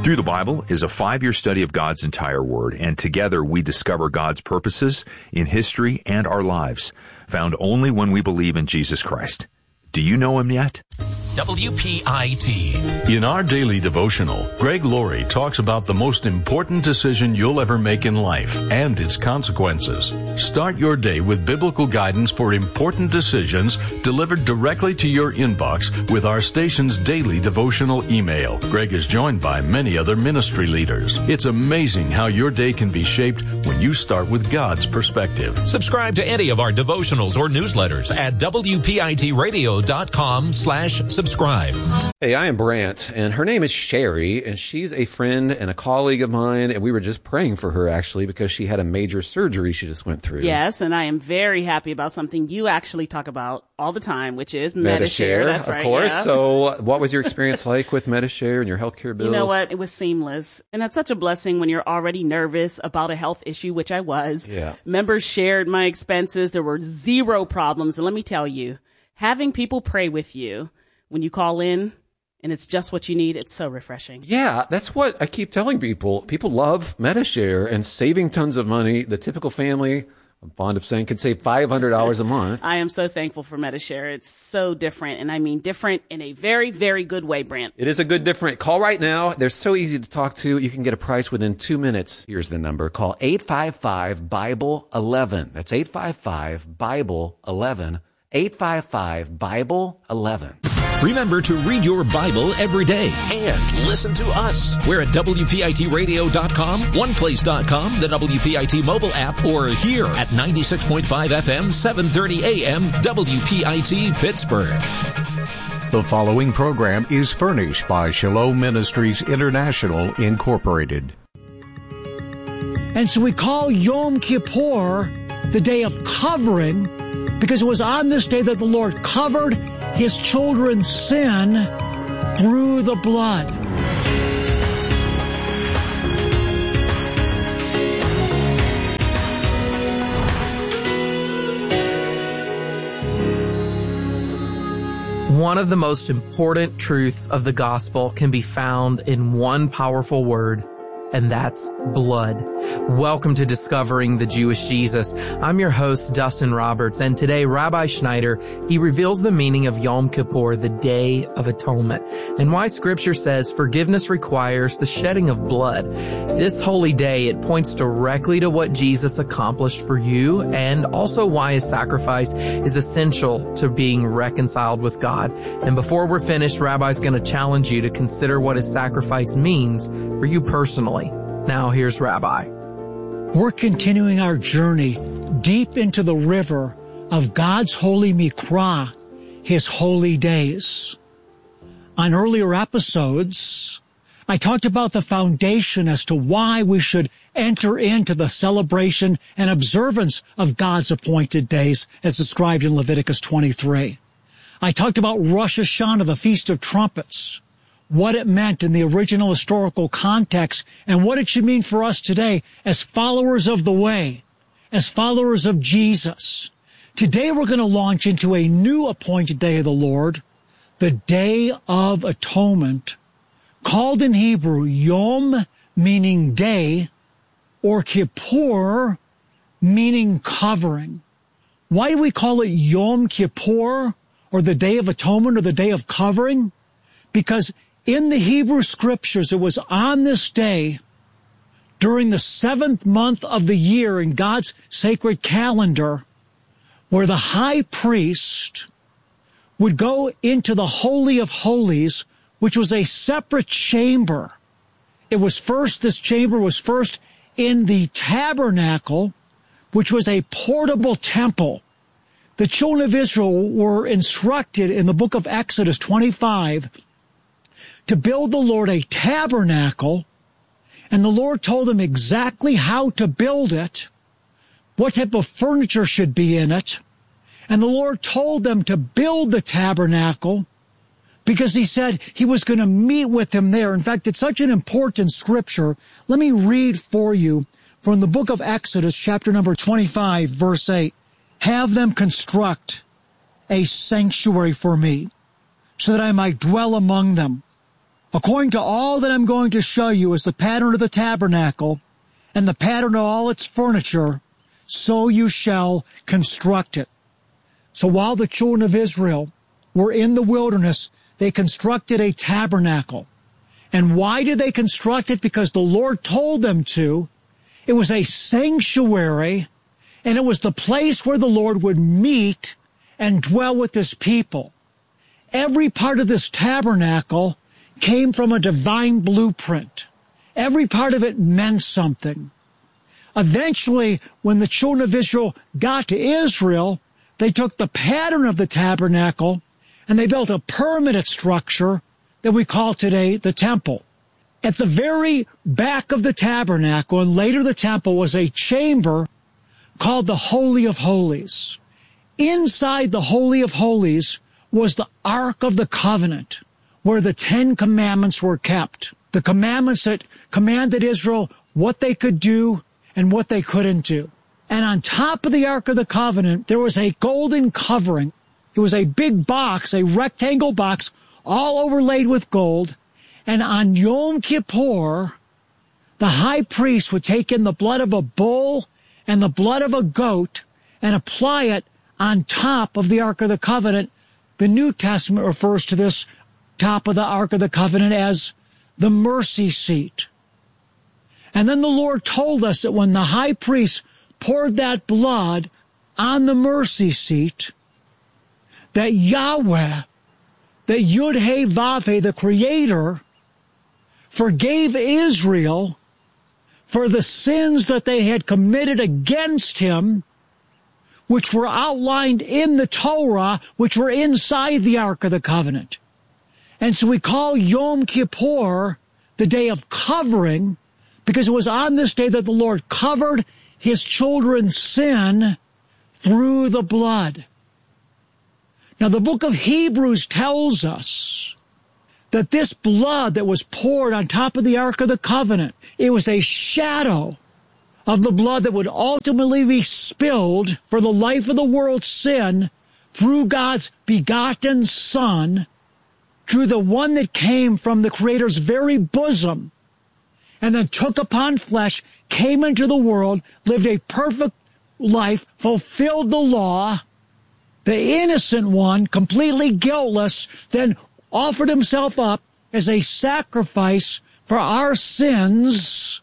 Through the Bible is a 5-year study of God's entire Word, and together we discover God's purposes in history and our lives, found only when we believe in Jesus Christ. Do you know Him yet? WPIT. In our daily devotional, Greg Laurie talks about the most important decision you'll ever make in life and its consequences. Start your day with biblical guidance for important decisions delivered directly to your inbox with our station's daily devotional email. Greg is joined by many other ministry leaders. It's amazing how your day can be shaped when you start with God's perspective. Subscribe to any of our devotionals or newsletters at WPITradio.com/subscribe. Hey, I am Brant, and her name is Sherry, and she's a friend and a colleague of mine, and we were just praying for her, actually, because she had a major surgery she just went through. Yes, and I am very happy about something you actually talk about all the time, which is Medi-Share. That's right, of course. Yeah. So what was your experience like with Medi-Share and your healthcare bills? You know what? It was seamless, and that's such a blessing when you're already nervous about a health issue, which I was. Yeah. Members shared my expenses. There were zero problems, and let me tell you, having people pray with you when you call in and it's just what you need, it's so refreshing. Yeah, that's what I keep telling people. People love Medi-Share and saving tons of money. The typical family, I'm fond of saying, can save $500 a month. I am so thankful for Medi-Share. It's so different, and I mean different in a very, very good way, Brant. It is a good different. Call right now. They're so easy to talk to. You can get a price within 2 minutes. Here's the number. Call 855-BIBLE-11. That's 855-BIBLE-11. 855-BIBLE-11. Remember to read your Bible every day and listen to us. We're at WPITradio.com, OnePlace.com, the WPIT mobile app, or here at 96.5 FM, 730 AM, WPIT Pittsburgh. The following program is furnished by Shalom Ministries International, Incorporated. And so we call Yom Kippur the day of covering, because it was on this day that the Lord covered His children's sin through the blood. One of the most important truths of the gospel can be found in one powerful word, and that's blood. Welcome to Discovering the Jewish Jesus. I'm your host, Dustin Roberts, and today Rabbi Schneider, he reveals the meaning of Yom Kippur, the Day of Atonement, and why Scripture says forgiveness requires the shedding of blood. This holy day, it points directly to what Jesus accomplished for you, and also why His sacrifice is essential to being reconciled with God. And before we're finished, Rabbi's going to challenge you to consider what His sacrifice means for you personally. Now, here's Rabbi. We're continuing our journey deep into the river of God's holy Mikra, His holy days. On earlier episodes, I talked about the foundation as to why we should enter into the celebration and observance of God's appointed days as described in Leviticus 23. I talked about Rosh Hashanah, the Feast of Trumpets, what it meant in the original historical context, and what it should mean for us today as followers of the way, as followers of Jesus. Today we're going to launch into a new appointed day of the Lord, the Day of Atonement, called in Hebrew Yom, meaning day, or Kippur, meaning covering. Why do we call it Yom Kippur, or the Day of Atonement, or the Day of Covering? Because in the Hebrew Scriptures, it was on this day, during the 7th month of the year in God's sacred calendar, where the high priest would go into the Holy of Holies, which was a separate chamber. This chamber was first in the tabernacle, which was a portable temple. The children of Israel were instructed in the book of Exodus 25 to build the Lord a tabernacle, and the Lord told them exactly how to build it, what type of furniture should be in it, and the Lord told them to build the tabernacle because He said He was going to meet with them there. In fact, it's such an important scripture. Let me read for you from the book of Exodus, chapter number 25, verse 8. Have them construct a sanctuary for me so that I might dwell among them. According to all that I'm going to show you is the pattern of the tabernacle and the pattern of all its furniture, so you shall construct it. So while the children of Israel were in the wilderness, they constructed a tabernacle. And why did they construct it? Because the Lord told them to. It was a sanctuary, and it was the place where the Lord would meet and dwell with his people. Every part of this tabernacle came from a divine blueprint. Every part of it meant something. Eventually, when the children of Israel got to Israel, they took the pattern of the tabernacle and they built a permanent structure that we call today the temple. At the very back of the tabernacle and later the temple was a chamber called the Holy of Holies. Inside the Holy of Holies was the Ark of the Covenant, where the 10 Commandments were kept. The commandments that commanded Israel what they could do and what they couldn't do. And on top of the Ark of the Covenant, there was a golden covering. It was a big box, a rectangle box, all overlaid with gold. And on Yom Kippur, the high priest would take in the blood of a bull and the blood of a goat and apply it on top of the Ark of the Covenant. The New Testament refers to this top of the Ark of the Covenant as the mercy seat. And then the Lord told us that when the high priest poured that blood on the mercy seat, that Yahweh, that Yud-Heh-Vav-Heh, the Creator, forgave Israel for the sins that they had committed against him, which were outlined in the Torah, which were inside the Ark of the Covenant. And so we call Yom Kippur the day of covering, because it was on this day that the Lord covered his children's sin through the blood. Now, the book of Hebrews tells us that this blood that was poured on top of the Ark of the Covenant, it was a shadow of the blood that would ultimately be spilled for the life of the world's sin through God's begotten Son, through the one that came from the Creator's very bosom, and then took upon flesh, came into the world, lived a perfect life, fulfilled the law, the innocent one, completely guiltless, then offered himself up as a sacrifice for our sins,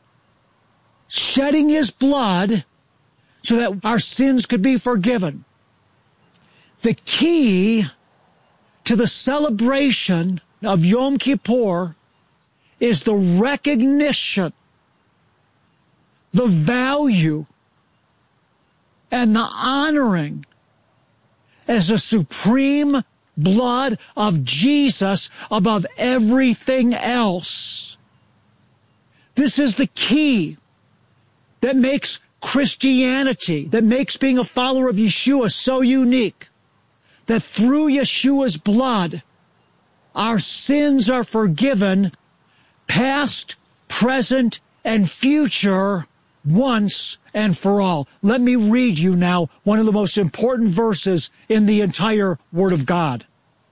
shedding his blood so that our sins could be forgiven. The key to the celebration of Yom Kippur is the recognition, the value, and the honoring as the supreme blood of Jesus above everything else. This is the key that makes Christianity, that makes being a follower of Yeshua so unique, that through Yeshua's blood, our sins are forgiven, past, present, and future, once and for all. Let me read you now one of the most important verses in the entire Word of God.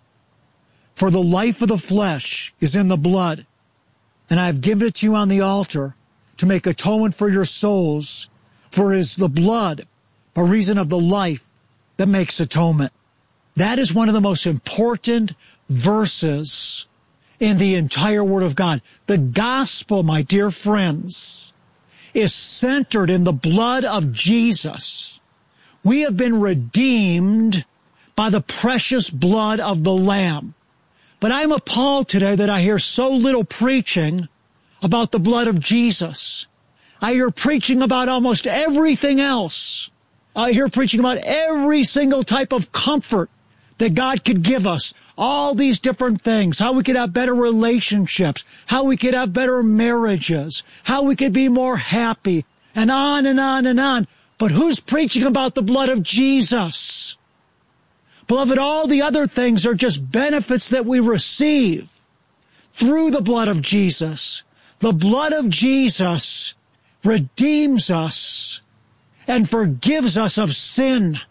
For the life of the flesh is in the blood, and I have given it to you on the altar to make atonement for your souls, for it is the blood, by reason of the life, that makes atonement. That is one of the most important verses in the entire Word of God. The gospel, my dear friends, is centered in the blood of Jesus. We have been redeemed by the precious blood of the Lamb. But I'm appalled today that I hear so little preaching about the blood of Jesus. I hear preaching about almost everything else. I hear preaching about every single type of comfort that God could give us. All these different things, how we could have better relationships, how we could have better marriages, how we could be more happy, and on and on and on. But who's preaching about the blood of Jesus? Beloved, all the other things are just benefits that we receive through the blood of Jesus. The blood of Jesus redeems us and forgives us of sin.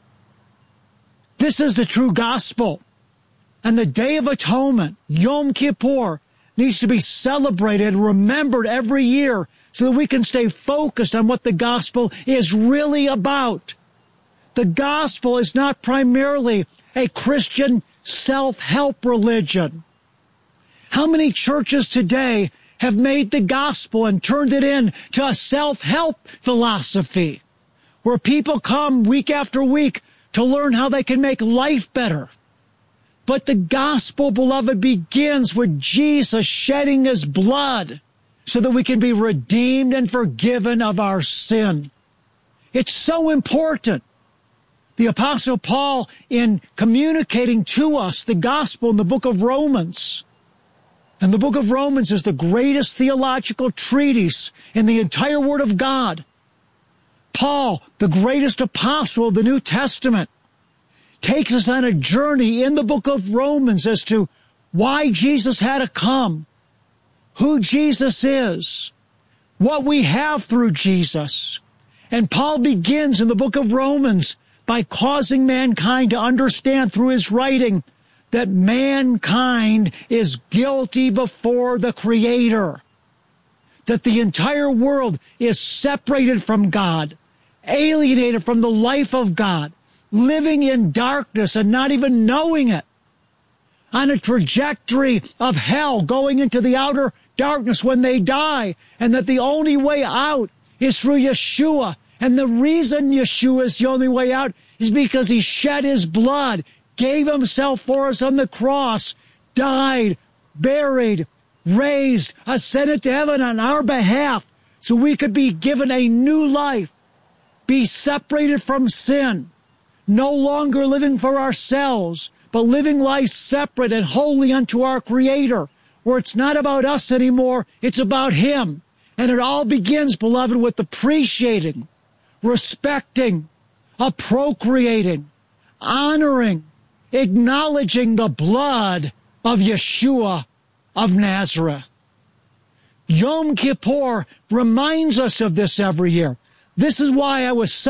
This is the true gospel. And the Day of Atonement, Yom Kippur, needs to be celebrated and remembered every year so that we can stay focused on what the gospel is really about. The gospel is not primarily a Christian self-help religion. How many churches today have made the gospel and turned it into a self-help philosophy where people come week after week to learn how they can make life better? But the gospel, beloved, begins with Jesus shedding his blood so that we can be redeemed and forgiven of our sin. It's so important. The Apostle Paul, in communicating to us the gospel in the book of Romans, and the book of Romans is the greatest theological treatise in the entire Word of God. Paul, the greatest apostle of the New Testament, takes us on a journey in the book of Romans as to why Jesus had to come, who Jesus is, what we have through Jesus. And Paul begins in the book of Romans by causing mankind to understand through his writing that mankind is guilty before the Creator, that the entire world is separated from God, alienated from the life of God, living in darkness and not even knowing it, on a trajectory of hell, going into the outer darkness when they die, and that the only way out is through Yeshua. And the reason Yeshua is the only way out is because he shed his blood, gave himself for us on the cross, died, buried, raised, ascended to heaven on our behalf, so we could be given a new life, be separated from sin, no longer living for ourselves, but living life separate and holy unto our Creator, where it's not about us anymore, it's about him. And it all begins, beloved, with appreciating, respecting, appropriating, honoring, acknowledging the blood of Yeshua of Nazareth. Yom Kippur reminds us of this every year. This is why I was saying